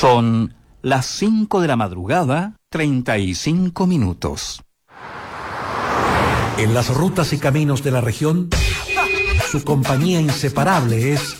Son las 5 de la madrugada, 35 minutos. En las rutas y caminos de la región, su compañía inseparable es